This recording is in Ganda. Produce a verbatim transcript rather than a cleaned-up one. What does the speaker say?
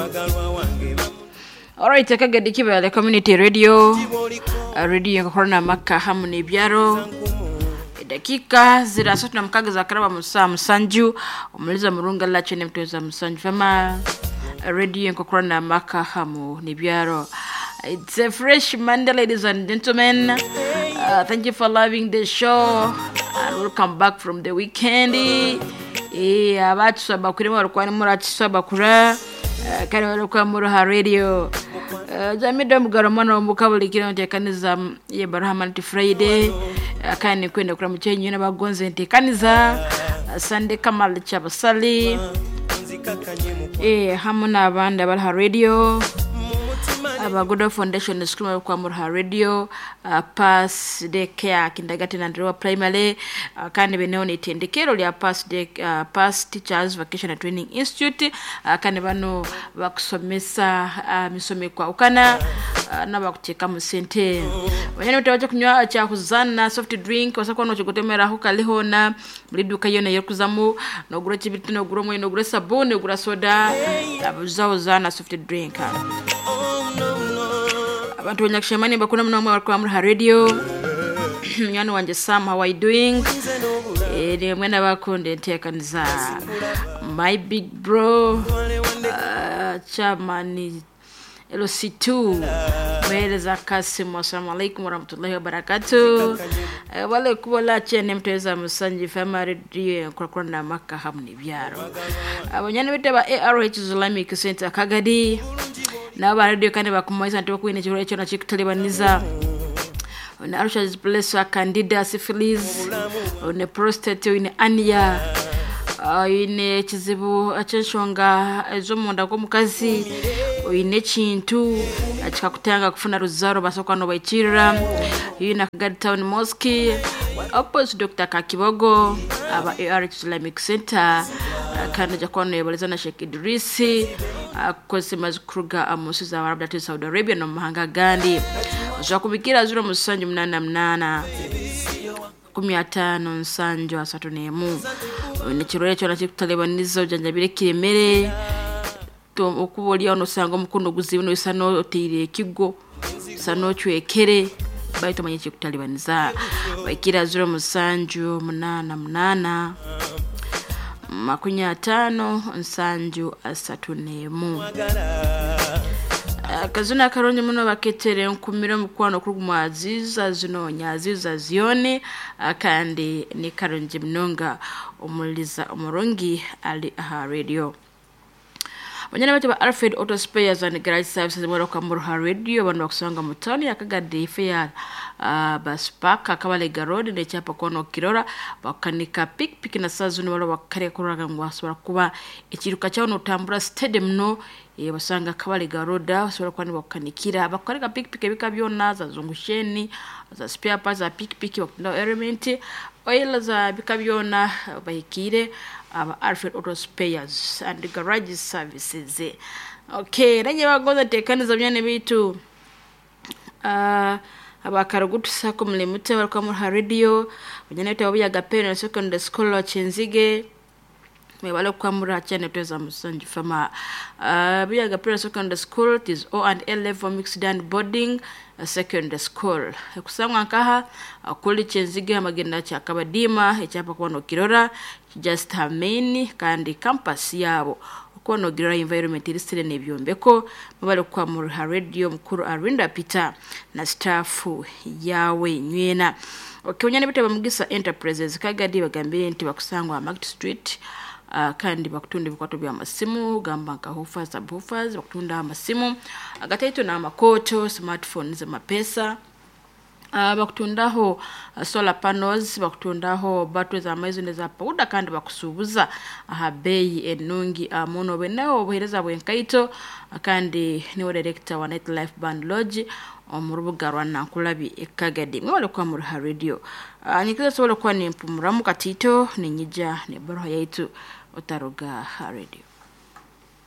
Alright, akagadi kibale community radio uh, radio korona maka hamu ne byaro dakika zira sotu na mkaga za karaba musa musanju umuliza murunga la chene mtuweza musanju fama radio korona maka hamu ne byaro. It's a fresh Monday, ladies and gentlemen. Uh, thank you for loving the show and welcome back from the weekend. Eh abatu sabakurimo walikuwa murati sabakura kare walikuwa muruha radio jamida mugaramana mukabuli kino tekaniza ye Barahman Friday akani kwenda kura muchenyi na bagonze tekaniza Sunday Kamal Chabasali eh hamuna abanda bala radio Abagodo Foundation School kwa Murha Radio uh, Pass de Care Kindergarten and Lower Primary uh, kandi beneo ni tendekero lya Pass de uh, Pass Teachers Vacation and Training Institute uh, kandi bano bakusomesa uh, misome kwa ukana uh, na bakuteka mu sente wanyane mutawacha kunywa cha kuzana soft drink wasakwa no chugotemera huka lihona mliduka yona yokuzamu no gura chibitu no gura moyo no gura sabuni no gura soda abuzawo zana soft drink abantu banyakishemani bakuna mno mwa kwa Murha Radio nyano wanje Sam, how are you doing? Eh mwena bakonde ntekaniza my big bro uh, chamani L C two Meleza Kasim. Assalamu alaikum warahmatullahi wabarakatuh. Wale kubola chene mtweza musanji fama radio kwa kwa na maka hamni byaro abanyane bete ba A R H Islamic Center Kagadi na ba radio kane bakumoisa nto kwine chiro echo na chikutalibaniza na Arusha's place wa candida syphilis one prostate one ania ine chizibu achenshonga ezomonda ko mukazi ine chintu achikakutanga kufuna ruzaro basokwa no baichira ina Kagadi Town Mosque opposite Doctor Kakibogo aba A R H Islamic Center kana jakwano yebalizana Sheikh Idrisi akose mazikruga amusiza wa Arabia Saudi Arabia no mahanga gandi zakubikira zero musanju mnana mnana kumi na tano nsanjo asatu nemu ne kirore cyo nakikutalebanizo janjabire kiremere to okuboli ono sango mukono guzibu no isano otire kigo sano chwekere baito manye kikutalebaniza bakira zero musanju mnana mnana makunya tano nsanju asatu nemu kazuna karonye muno baketere nkumira mukwano kuruguma aziza zino nyaziza zione kandi ni karonje mnonga umuliza umurongi ali aha radio Wanyana wate ba Alfred Auto Spares and Garage Services mwara kwa Murha Radio wano kusonga mutoni ya Kagadi Fair uh, Baspaka Kabale Garodi ne chapa kono Kirora wakanika pik pik na sazuni wala wakare kuraga mwaswara kuba ichiruka chao no tambura stadium no e wasanga Kabale Garoda waswara kwani wakanikira bakareka pik pik bika byona za zungusheni za spare parts za pik pik wakunda element oil za bika byona bahikire aba Alfred Auto Spares and Garage Services. Okay, nanye bagoza tekaniza byane bitu uh abakaragutu sako mlemute walikuwa Murha Radio banyane tawo ya gapeno na secondary school wa Chenzige mebale kwa Murha chane tweza musanji fama uh bya gapeno secondary school it is O and L level mixed and boarding uh, secondary school kusangwa nkaha akuli Chenzige amagenda cha Kabadima echapa kwa no Kirora just hameni kandi campus yabo kono gira environment irisire nebyombeko mabale kwa Murha Radio mkuru Arinda Peter na staff yawe nywena okonyane bite bamugisa enterprises Kagadi bagambire nti bakusangwa Market Street uh, kandi bakutunda bikwato bya masimu gamba nkahufa subwoofers bakutunda amasimu agataito na makoto smartphones mapesa Uh, bakutundaho uh, solar panels bakutundaho batteries amazine za powder kandi bakusubuza aha uh, bei enungi amono uh, benawo obuhereza bwenkaito uh, kandi ni director wa Night Life Band Lodge omurubuga rwa Nankulabi eKagadi mwale kwa Murha Radio uh, nikiza solo kwa ni mpumuramu katito ni nyija ni boroha yaitu Otaruga Radio.